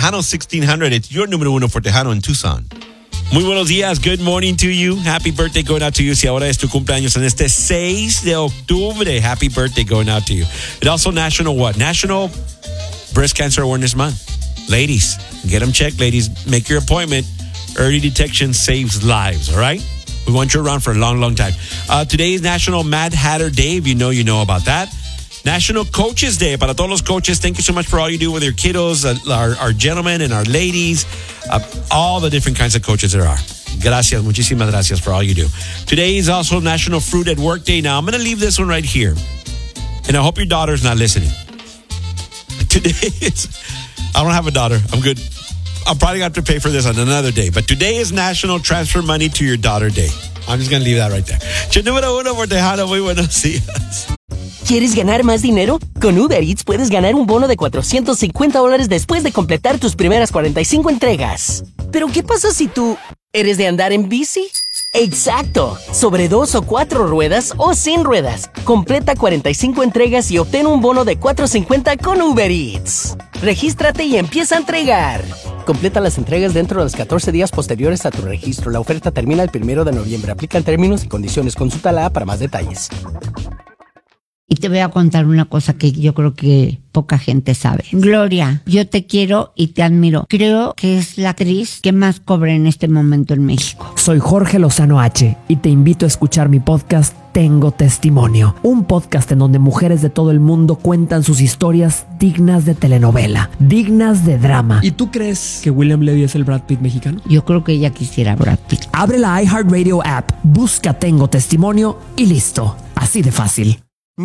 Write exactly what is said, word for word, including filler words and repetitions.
Tejano sixteen hundred. It's your número uno for Tejano in Tucson. Muy buenos días. Good morning to you. Happy birthday going out to you. Si ahora es tu cumpleaños en este seis de octubre, happy birthday going out to you. It's also National what? National Breast Cancer Awareness Month. Ladies, get them checked, ladies. Make your appointment. Early detection saves lives, all right? We want you around for a long, long time. Uh, today is National Mad Hatter Day. If you know, you know about that. National Coaches Day. Para todos los coaches, thank you so much for all you do with your kiddos, uh, our, our gentlemen and our ladies, uh, all the different kinds of coaches there are. Gracias, muchísimas gracias for all you do. Today is also National Fruit at Work Day. Now, I'm going to leave this one right here. And I hope your daughter's not listening. Today is... I don't have a daughter. I'm good. I'll probably have to pay for this on another day. But today is National Transfer Money to Your Daughter Day. I'm just going to leave that right there. Che número uno por Tejano. Muy buenos días. ¿Quieres ganar más dinero? Con Uber Eats puedes ganar un bono de cuatrocientos cincuenta dólares después de completar tus primeras cuarenta y cinco entregas. Pero ¿qué pasa si tú eres de andar en bici? ¡Exacto! Sobre dos o cuatro ruedas o sin ruedas. Completa cuarenta y cinco entregas y obtén un bono de cuatrocientos cincuenta con Uber Eats. Regístrate y empieza a entregar. Completa las entregas dentro de los catorce días posteriores a tu registro. La oferta termina el primero de noviembre. Aplican términos y condiciones. Consulta la A para más detalles. Y te voy a contar una cosa que yo creo que poca gente sabe. Gloria, yo te quiero y te admiro. Creo que es la actriz que más cobra en este momento en México. Soy Jorge Lozano H. y te invito a escuchar mi podcast Tengo Testimonio. Un podcast en donde mujeres de todo el mundo cuentan sus historias dignas de telenovela, dignas de drama. ¿Y tú crees que William Levy es el Brad Pitt mexicano? Yo creo que ella quisiera Brad Pitt. Abre la iHeartRadio app, busca Tengo Testimonio y listo. Así de fácil.